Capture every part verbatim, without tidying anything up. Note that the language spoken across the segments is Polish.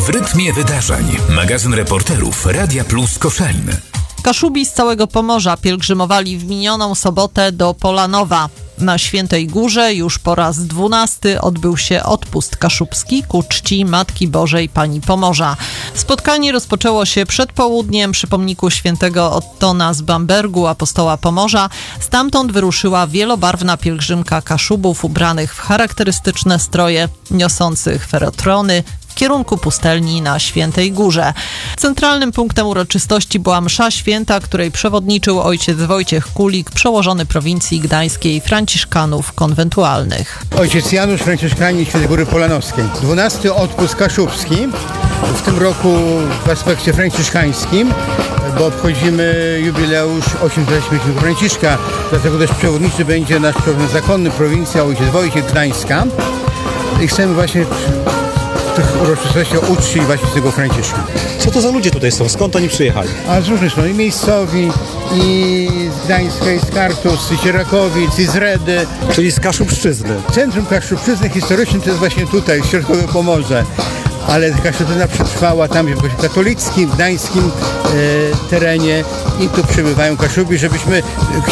W rytmie wydarzeń. Magazyn reporterów Radia Plus Koszalin. Kaszubi z całego Pomorza pielgrzymowali w minioną sobotę do Polanowa. Na Świętej Górze już po raz dwunasty odbył się odpust kaszubski ku czci Matki Bożej Pani Pomorza. Spotkanie rozpoczęło się przed południem przy pomniku świętego Ottona z Bambergu, apostoła Pomorza. Stamtąd wyruszyła wielobarwna pielgrzymka kaszubów ubranych w charakterystyczne stroje, niosących ferotrony, w kierunku pustelni na Świętej Górze. Centralnym punktem uroczystości była msza święta, której przewodniczył ojciec Wojciech Kulik, przełożony prowincji gdańskiej Franciszkanów konwentualnych. Ojciec Janusz, Franciszkanie Świętej Góry Polanowskiej. dwunasty odpust kaszubski, w tym roku w aspekcie franciszkańskim, bo obchodzimy jubileusz osiemdziesięciolecia Franciszka, dlatego też przewodniczy będzie nasz przewodniczący zakonny prowincja, ojciec Wojciech Gdańska. I chcemy właśnie tych uroczystościach uczcić właśnie tego Franciszka. Co to za ludzie tutaj są? Skąd oni przyjechali? A z różnych stron, i miejscowi, i z Gdańska, i z Kartus, i z Sierakowic, i z Redy. Czyli z Kaszubszczyzny. Centrum Kaszubszczyzny historycznym to jest właśnie tutaj, w Środkowe Pomorze. Ale Kaszubszczyzna przetrwała tam w katolickim, gdańskim e, terenie i tu przybywają Kaszubi, żebyśmy,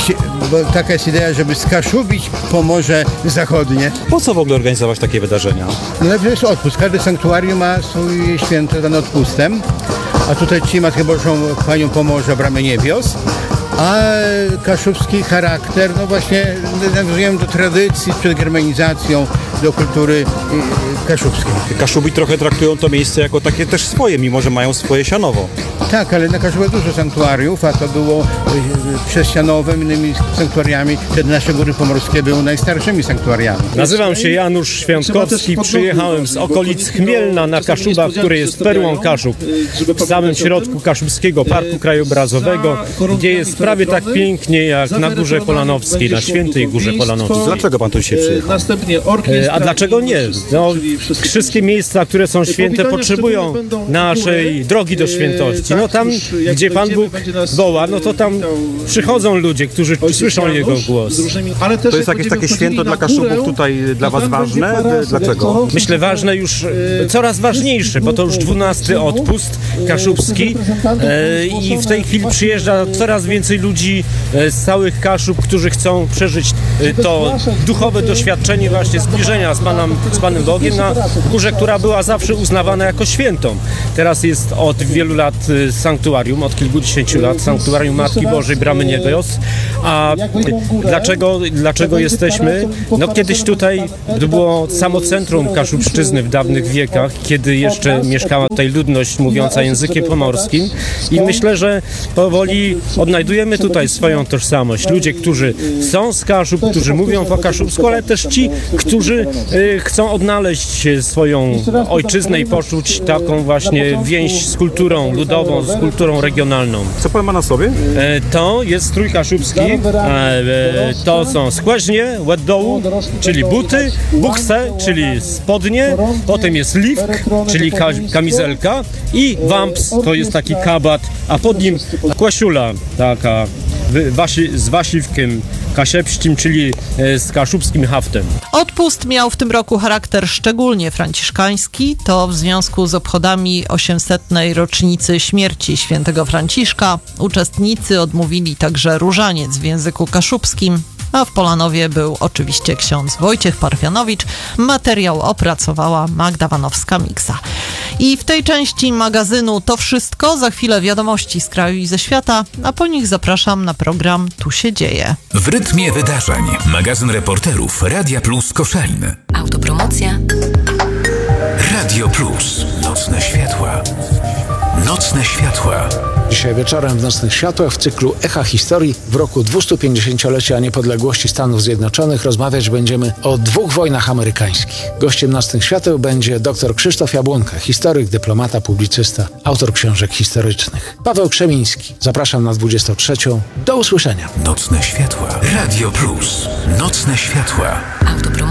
bo taka jest idea, żeby skaszubić Pomorze Zachodnie. Po co w ogóle organizować takie wydarzenia? No to jest odpust. Każde sanktuarium ma swój święto dane odpustem, a tutaj ci Matkę Bożą Panią Pomorza, Bramy Niebios. A kaszubski charakter, no właśnie nawiązujemy do tradycji przed germanizacją, do kultury kaszubskiej. Kaszubi trochę traktują to miejsce jako takie też swoje, mimo że mają swoje sianowo. Tak, ale na Kaszubach dużo sanktuariów, a to było prześcianowe, innymi sanktuariami. Te nasze góry pomorskie były najstarszymi sanktuariami. Nazywam się Janusz Świątkowski, przyjechałem z okolic Chmielna na Kaszubach, który jest perłą Kaszub, w samym środku Kaszubskiego Parku Krajobrazowego, gdzie jest prawie tak pięknie jak na Górze Polanowskiej, na Świętej Górze Polanowskiej. Dlaczego pan tu dzisiaj przyjechał? A dlaczego nie? No, wszystkie miejsca, które są święte, potrzebują naszej drogi do świętości. No tam, gdzie Pan Bóg woła, no to tam przychodzą ludzie, którzy słyszą Jego głos. To jest jakieś takie święto dla Kaszubów tutaj dla Was ważne? Dlaczego? Myślę ważne już, coraz ważniejsze, bo to już dwunasty odpust kaszubski e, i w tej chwili przyjeżdża coraz więcej ludzi e, z całych Kaszub, którzy chcą przeżyć e, to duchowe doświadczenie właśnie zbliżenia z Panem, z Panem Bogiem na górze, która była zawsze uznawana jako świętą. Teraz jest od wielu lat e, sanktuarium, od kilkudziesięciu lat sanktuarium Matki Bożej Bramy Niebios. A dlaczego, dlaczego jesteśmy? No kiedyś tutaj było samo centrum Kaszubszczyzny w dawnych wiekach, kiedy jeszcze mieszkała tutaj ludność mówiąca językiem pomorskim i myślę, że powoli odnajdujemy tutaj swoją tożsamość. Ludzie, którzy są z Kaszub, którzy mówią po kaszubsku, ale też ci, którzy y, chcą odnaleźć swoją ojczyznę i poczuć taką właśnie więź z kulturą ludową, z kulturą regionalną. Co pan ma na sobie? E, to jest strój kaszubski, e, e, to są skłaźnie, ład dołu, czyli buty, bukse, czyli spodnie, potem jest liwk, czyli ka- kamizelka i wamps, to jest taki kabat, a pod nim kłasiula, taka w, wasi, z wasiwkiem kasiepścim, czyli e, z kaszubskim haftem. Odpust miał w tym roku charakter szczególnie franciszkański. To w związku z obchodami osiemsetnej rocznicy śmierci świętego Franciszka. Uczestnicy odmówili także różaniec w języku kaszubskim, a w Polanowie był oczywiście ksiądz Wojciech Parfianowicz. Materiał opracowała Magda Wanowska-Miksa. I w tej części magazynu to wszystko. Za chwilę wiadomości z kraju i ze świata, a po nich zapraszam na program Tu się dzieje. W rytmie wydarzeń. Magazyn reporterów Radia Plus Koszalin. Autopromocja. Radio Plus. Nocne światła. Nocne światła. Dzisiaj wieczorem w Nocnych Światłach w cyklu Echa Historii w roku dwustupięćdziesięciolecia niepodległości Stanów Zjednoczonych rozmawiać będziemy o dwóch wojnach amerykańskich. Gościem Nocnych Świateł będzie dr Krzysztof Jabłonka, historyk, dyplomata, publicysta, autor książek historycznych. Paweł Krzemiński. Zapraszam na dwudziestą trzecią. Do usłyszenia. Nocne światła. Radio Plus. Nocne światła. Autopromocja.